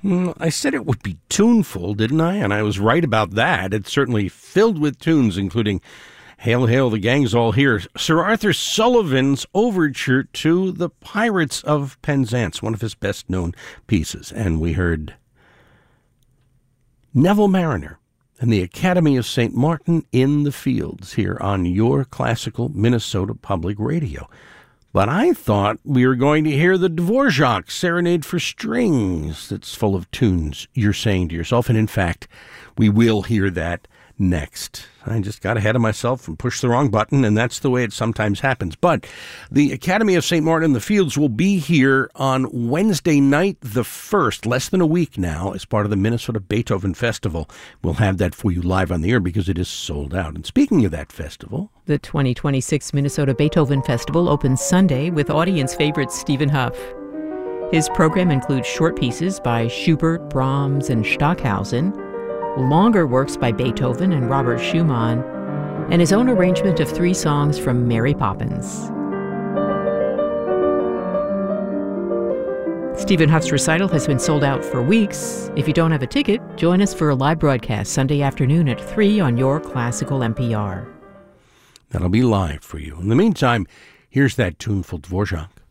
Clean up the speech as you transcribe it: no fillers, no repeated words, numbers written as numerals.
I said it would be tuneful, didn't I? And I was right about that. It's certainly filled with tunes, including Hail, Hail, the Gang's All Here, Sir Arthur Sullivan's overture to The Pirates of Penzance, one of his best-known pieces. And we heard Neville Marriner and the Academy of St. Martin in the Fields here on your classical Minnesota Public Radio. But I thought we were going to hear the Dvorak Serenade for Strings that's full of tunes, you're saying to yourself. And in fact, we will hear that next. I just got ahead of myself and pushed the wrong button, and that's the way it sometimes happens. But the Academy of St. Martin in the Fields will be here on Wednesday night the 1st, less than a week now, as part of the Minnesota Beethoven Festival. We'll have that for you live on the air because it is sold out. And speaking of that festival, the 2026 Minnesota Beethoven Festival opens Sunday with audience favorite Stephen Huff. His program includes short pieces by Schubert, Brahms, and Stockhausen, longer works by Beethoven and Robert Schumann, and his own arrangement of 3 songs from Mary Poppins. Stephen Huff's recital has been sold out for weeks. If you don't have a ticket, join us for a live broadcast Sunday afternoon at 3 on your classical NPR. That'll be live for you. In the meantime, here's that tuneful Dvorak.